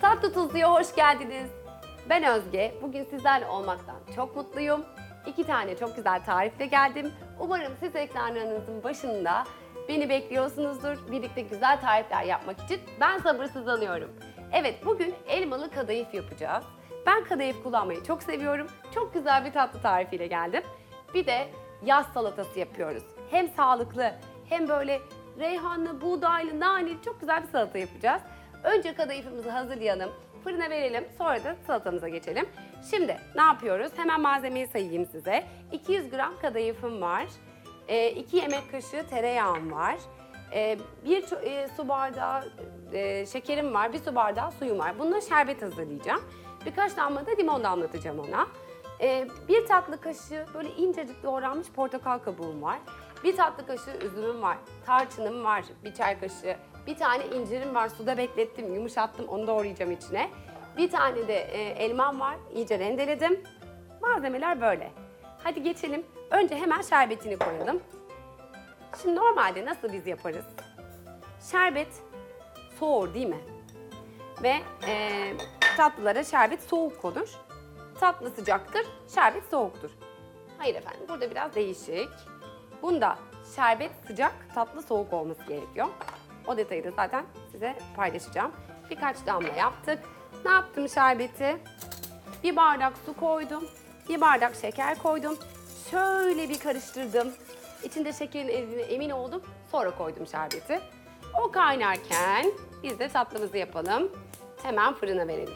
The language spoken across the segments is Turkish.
Tatlı Tuzlu'ya hoş geldiniz. Ben Özge. Bugün sizlerle olmaktan çok mutluyum. 2 tane çok güzel tarifle geldim. Umarım siz ekranlarınızın başında beni bekliyorsunuzdur. Birlikte güzel tarifler yapmak için ben sabırsızlanıyorum. Evet, bugün elmalı kadayıf yapacağız. Ben kadayıf kullanmayı çok seviyorum. Çok güzel bir tatlı tarifiyle geldim. Bir de yaz salatası yapıyoruz. Hem sağlıklı hem böyle reyhanlı, buğdaylı, naneli çok güzel bir salata yapacağız. Önce kadayıfımızı hazırlayalım, fırına verelim, sonra da salatamıza geçelim. Şimdi ne yapıyoruz? Hemen malzemeyi sayayım size. 200 gram kadayıfım var, 2 yemek kaşığı tereyağım var, 1 su bardağı şekerim var, 1 su bardağı suyum var. Bununla şerbet hazırlayacağım. Birkaç damla da limon damlatacağım ona. 1 tatlı kaşığı böyle incecik doğranmış portakal kabuğum var. 1 tatlı kaşığı üzümüm var, tarçınım var, 1 çay kaşığı. 1 tane incirim var, suda beklettim, yumuşattım, onu doğrayacağım içine. 1 tane de elmam var, iyice rendeledim. Malzemeler böyle. Hadi geçelim. Önce hemen şerbetini koyalım. Şimdi normalde nasıl biz yaparız? Şerbet soğur değil mi? Ve tatlılara şerbet soğuk konur. Tatlı sıcaktır, şerbet soğuktur. Hayır efendim, burada biraz değişik. Bunda şerbet sıcak, tatlı soğuk olması gerekiyor. O detayı da zaten size paylaşacağım. Birkaç damla yaptık. Ne yaptım şerbeti? 1 bardak su koydum. 1 bardak şeker koydum. Şöyle bir karıştırdım. İçinde şekerin eridiğine emin oldum. Sonra koydum şerbeti. O kaynarken biz de tatlımızı yapalım. Hemen fırına verelim.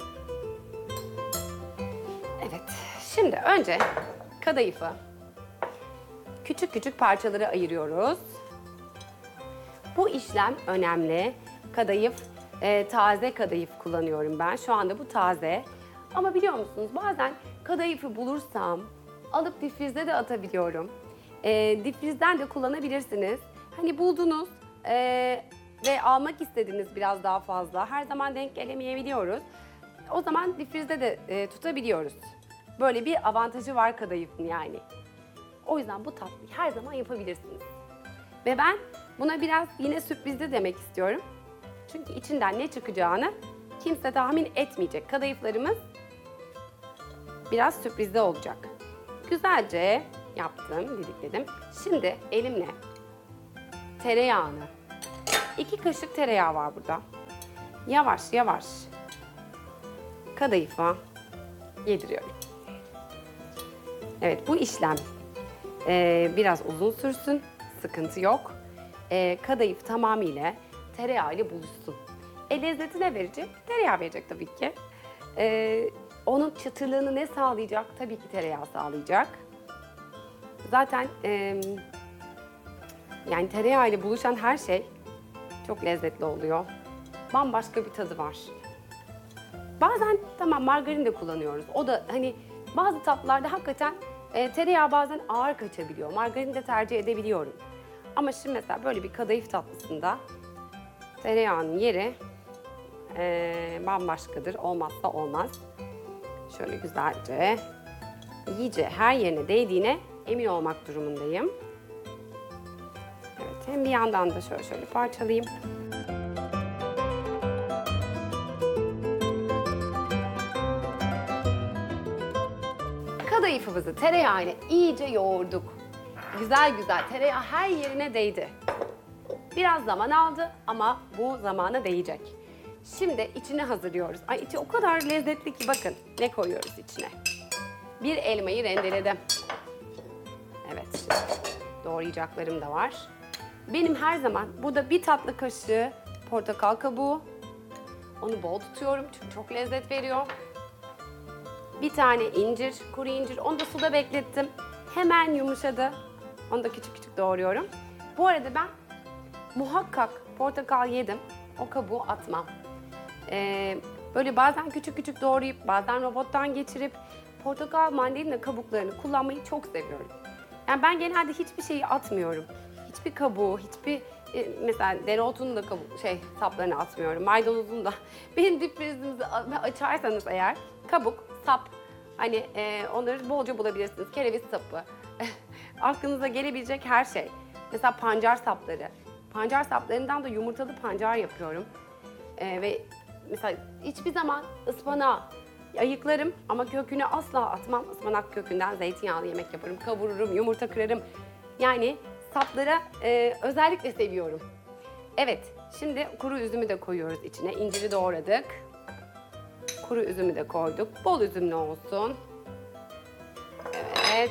Evet. Şimdi önce kadayıfı küçük küçük parçalara ayırıyoruz. Bu işlem önemli. Kadayıf, taze kadayıf kullanıyorum ben. Şu anda bu taze. Ama biliyor musunuz bazen kadayıfı bulursam alıp difrizde de atabiliyorum. Difrizden de kullanabilirsiniz. Hani buldunuz ve almak istediniz biraz daha fazla. Her zaman denk gelemeyebiliyoruz. O zaman difrizde de tutabiliyoruz. Böyle bir avantajı var kadayıfın yani. O yüzden bu tatlıyı her zaman yapabilirsiniz. Ve ben buna biraz yine sürprizli demek istiyorum. Çünkü içinden ne çıkacağını kimse tahmin etmeyecek. Kadayıflarımız biraz sürprizli olacak. Güzelce yaptım, didikledim. Şimdi elimle tereyağını, 2 kaşık tereyağı var burada. Yavaş yavaş kadayıfa yediriyorum. Evet, bu işlem biraz uzun sürsün, sıkıntı yok. Kadayıf tamamıyla tereyağı ile buluşsun. Lezzeti ne verecek? Tereyağı verecek tabii ki. Onun çıtırlığını ne sağlayacak? Tabii ki tereyağı sağlayacak. Zaten yani tereyağı ile buluşan her şey çok lezzetli oluyor. Bambaşka bir tadı var. Bazen tamam margarin de kullanıyoruz. O da hani bazı tatlılarda hakikaten tereyağı bazen ağır kaçabiliyor. Margarin de tercih edebiliyorum. Ama şimdi mesela böyle bir kadayıf tatlısında tereyağının yeri bambaşkadır. Olmazsa olmaz. Şöyle güzelce, iyice her yerine değdiğine emin olmak durumundayım. Evet, hem bir yandan da şöyle parçalayayım. Kadayıfımızı tereyağıyla iyice yoğurduk. Güzel güzel tereyağı her yerine değdi. Biraz zaman aldı ama bu zamana değecek. Şimdi içini hazırlıyoruz. Ay içi o kadar lezzetli ki bakın ne koyuyoruz içine. 1 elmayı rendeledim. Evet, şimdi doğrayacaklarım da var. Benim her zaman burada 1 tatlı kaşığı portakal kabuğu. Onu bol tutuyorum çünkü çok lezzet veriyor. 1 tane incir, kuru incir. Onu da suda beklettim. Hemen yumuşadı. Onu da küçük küçük doğruyorum. Bu arada ben muhakkak portakal yedim. O kabuğu atmam. Böyle bazen küçük küçük doğrayıp, bazen robottan geçirip portakal, mandalina kabuklarını kullanmayı çok seviyorum. Yani ben genelde hiçbir şeyi atmıyorum. Hiçbir kabuğu, hiçbir mesela dereotunun da saplarını atmıyorum. Maydanozun da. Benim difrizimizi açarsanız eğer kabuk, sap, hani onları bolca bulabilirsiniz. Kereviz sapı. Aklınıza gelebilecek her şey. Mesela pancar sapları. Pancar saplarından da yumurtalı pancar yapıyorum. Ve mesela hiçbir zaman ıspanağı ayıklarım ama kökünü asla atmam. Ispanak kökünden zeytinyağlı yemek yaparım, kavururum, yumurta kırarım. Yani saplara özellikle seviyorum. Evet, şimdi kuru üzümü de koyuyoruz içine. İnciri doğradık. Kuru üzümü de koyduk. Bol üzümlü olsun. Evet.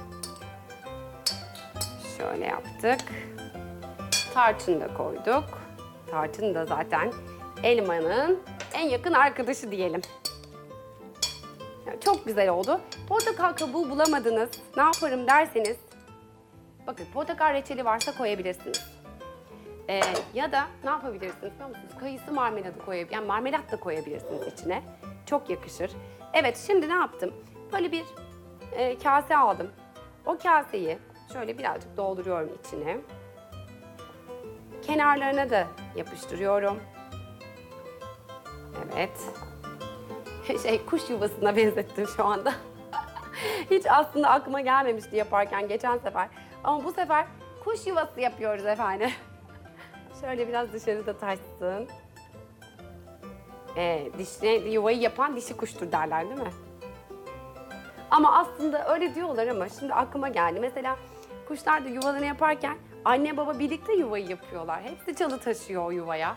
Şöyle yaptık. Tarçın da koyduk. Tarçın da zaten elmanın en yakın arkadaşı diyelim. Yani çok güzel oldu. Portakal kabuğu bulamadınız, ne yaparım derseniz, bakın portakal reçeli varsa koyabilirsiniz. Ya da ne yapabilirsiniz biliyor musunuz? Kayısı marmelatı koyabilirsiniz. Yani marmelat da koyabilirsiniz içine. Çok yakışır. Evet, şimdi ne yaptım? Böyle bir kase aldım. O kaseyi şöyle birazcık dolduruyorum içine. Kenarlarına da yapıştırıyorum. Evet. Kuş yuvasına benzettim şu anda. Hiç aslında aklıma gelmemişti yaparken geçen sefer. Ama bu sefer kuş yuvası yapıyoruz efendim. Şöyle biraz dışarıda taşsın. Yuvayı yapan dişi kuştur derler değil mi? Ama aslında öyle diyorlar ama şimdi aklıma geldi. Mesela kuşlar da yuvalarını yaparken anne baba birlikte yuvayı yapıyorlar. Hepsi çalı taşıyor o yuvaya.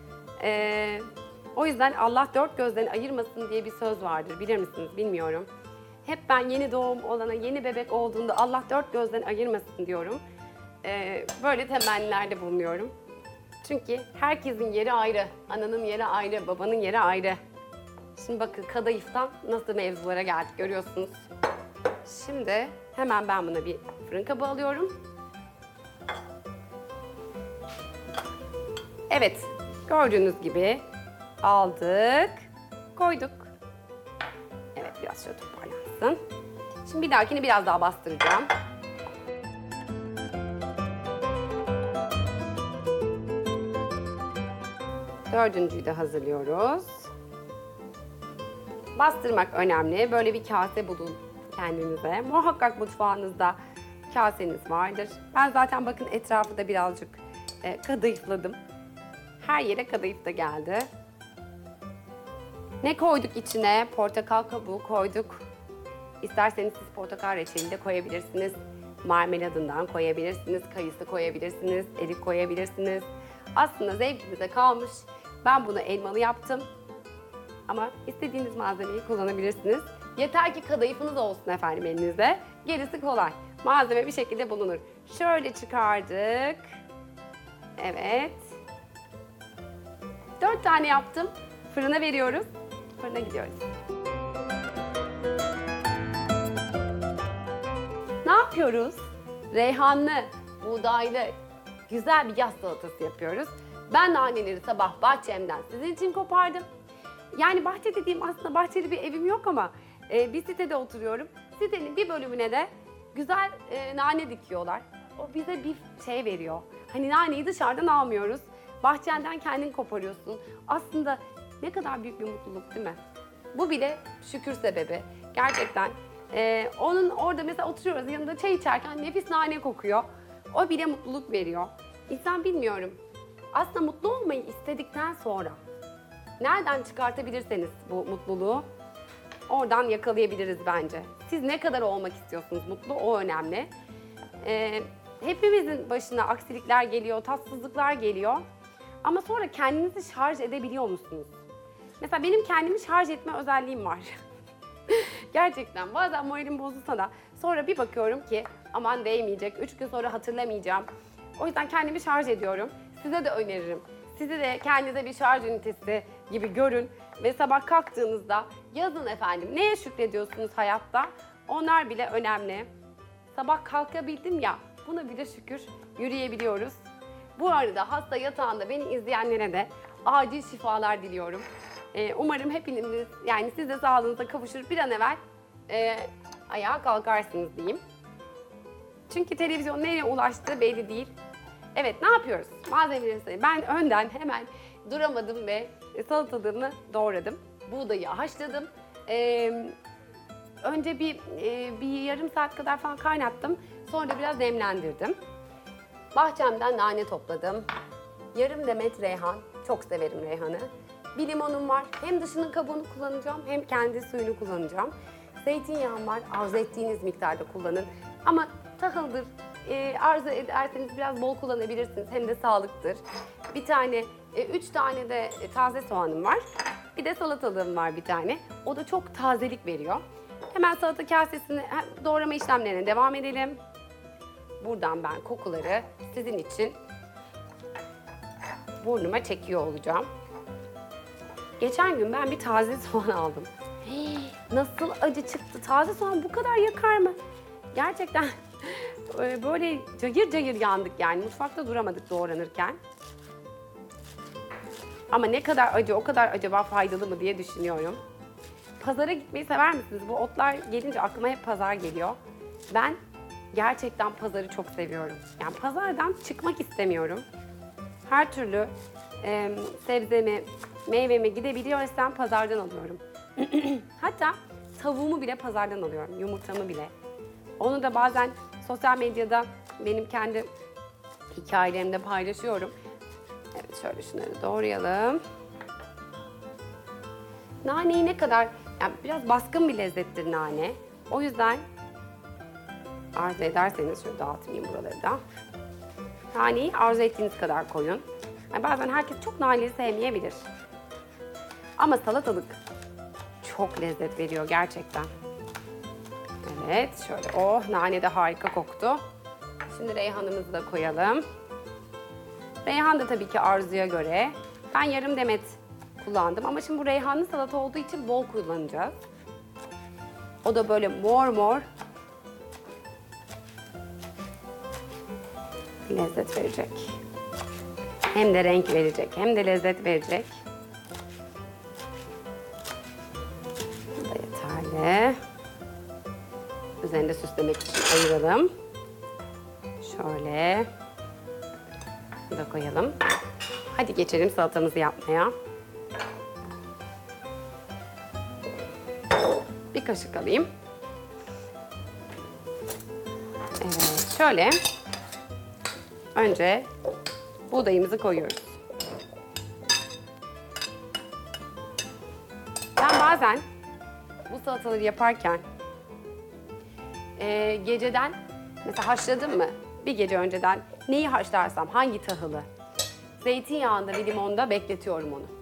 O yüzden Allah dört gözden ayırmasın diye bir söz vardır. Bilir misiniz bilmiyorum. Hep ben yeni doğum olana, yeni bebek olduğunda Allah dört gözden ayırmasın diyorum. Böyle temennilerde bulunuyorum. Çünkü herkesin yeri ayrı. Ananın yeri ayrı, babanın yeri ayrı. Şimdi bakın kadayıftan nasıl mevzulara geldik görüyorsunuz. Şimdi hemen ben buna bir fırın kabı alıyorum. Evet, gördüğünüz gibi aldık, koyduk. Evet, biraz şöyle toparlansın. Şimdi bir dahakini biraz daha bastıracağım. Dördüncüyü de hazırlıyoruz. Bastırmak önemli. Böyle bir kase bulun kendinize. Muhakkak mutfağınızda kaseniz vardır. Ben zaten bakın etrafı da birazcık kadayıfladım. Her yere kadayıf da geldi. Ne koyduk içine? Portakal kabuğu koyduk. İsterseniz siz portakal reçeli de koyabilirsiniz. Marmeladından koyabilirsiniz. Kayısı koyabilirsiniz. Erik koyabilirsiniz. Aslında zevkinize kalmış. Ben bunu elmalı yaptım. Ama istediğiniz malzemeyi kullanabilirsiniz. Yeter ki kadayıfınız olsun efendim elinizde. Gerisi kolay. Malzeme bir şekilde bulunur. Şöyle çıkardık. Evet. 4 tane yaptım. Fırına veriyoruz. Fırına gidiyoruz. Ne yapıyoruz? Reyhanlı, buğdaylı, güzel bir yaz salatası yapıyoruz. Ben naneleri sabah bahçemden sizin için kopardım. Yani bahçe dediğim aslında bahçeli bir evim yok ama bir sitede oturuyorum. Sitenin bir bölümüne de güzel nane dikiyorlar. O bize bir şey veriyor. Hani naneyi dışarıdan almıyoruz. Bahçenden kendin koparıyorsun. Aslında ne kadar büyük bir mutluluk değil mi? Bu bile şükür sebebi. Gerçekten onun orada mesela oturuyoruz yanında çay içerken nefis nane kokuyor. O bile mutluluk veriyor. İnsan bilmiyorum. Aslında mutlu olmayı istedikten sonra nereden çıkartabilirseniz bu mutluluğu oradan yakalayabiliriz bence. Siz ne kadar olmak istiyorsunuz mutlu, o önemli. Hepimizin başına aksilikler geliyor, tatsızlıklar geliyor. Ama sonra kendinizi şarj edebiliyor musunuz? Mesela benim kendimi şarj etme özelliğim var. Gerçekten bazen moralim bozulsa da sonra bir bakıyorum ki aman değmeyecek, 3 gün sonra hatırlamayacağım. O yüzden kendimi şarj ediyorum. Size de öneririm. Sizi de kendinize bir şarj ünitesi gibi görün ve sabah kalktığınızda yazın efendim neye şükrediyorsunuz hayatta? Onlar bile önemli. Sabah kalkabildim ya, buna bile şükür, yürüyebiliyoruz. Bu arada hasta yatağında beni izleyenlere de acil şifalar diliyorum. Umarım hepiniz, yani siz de sağlığınıza kavuşur bir an evvel ayağa kalkarsınız diyeyim. Çünkü televizyon nereye ulaştığı belli değil. Evet, ne yapıyoruz? Malzemeleri sayayım. Ben önden hemen duramadım ve salatalığımı doğradım. Buğdayı haşladım. Önce bir yarım saat kadar falan kaynattım. Sonra da biraz demlendirdim. Bahçemden nane topladım. Yarım demet reyhan. Çok severim reyhanı. Bir limonum var. Hem dışının kabuğunu kullanacağım hem kendi suyunu kullanacağım. Zeytinyağım var. Arzu ettiğiniz miktarda kullanın. Ama tahıldır. Arzu ederseniz biraz bol kullanabilirsiniz. Hem de sağlıktır. Bir tane, 3 tane de taze soğanım var. Bir de salatalığım var bir tane. O da çok tazelik veriyor. Hemen salata kasesini doğrama işlemlerine devam edelim. Buradan ben kokuları sizin için burnuma çekiyor olacağım. Geçen gün ben bir taze soğan aldım. Hii, nasıl acı çıktı. Taze soğan bu kadar yakar mı? Gerçekten böyle cayır cayır yandık yani. Mutfakta duramadık doğranırken. Ama ne kadar acı, o kadar acaba faydalı mı diye düşünüyorum. Pazara gitmeyi sever misiniz? Bu otlar gelince aklıma hep pazar geliyor. Ben gerçekten pazarı çok seviyorum. Yani pazardan çıkmak istemiyorum. Her türlü sebzemi, meyvemi gidebiliyorsam pazardan alıyorum. Hatta tavuğumu bile pazardan alıyorum, yumurtamı bile. Onu da bazen sosyal medyada benim kendi hikayelerimde paylaşıyorum. Evet, şöyle şunları doğrayalım. Naneyi ne kadar, yani biraz baskın bir lezzettir nane. O yüzden arzu ederseniz şöyle dağıtmayayım buraları da. Naneyi arzu ettiğiniz kadar koyun. Yani bazen herkes çok naneli sevmeyebilir. Ama salatalık çok lezzet veriyor gerçekten. Evet, şöyle nane de harika koktu. Şimdi reyhanımızı da koyalım. Reyhan da tabii ki arzuya göre. Ben yarım demet kullandım ama şimdi bu reyhanlı salata olduğu için bol kullanacağız. O da böyle mor mor lezzet verecek. Hem de renk verecek, hem de lezzet verecek. Bu da yeterli. Üzerinde süslemek için ayıralım. Şöyle. Bunu da koyalım. Hadi geçelim salatamızı yapmaya. Bir kaşık alayım. Evet, şöyle. Önce buğdayımızı koyuyoruz. Ben bazen bu salataları yaparken geceden mesela haşladım mı? Bir gece önceden neyi haşlarsam, hangi tahılı? Zeytinyağında ve limonda bekletiyorum onu.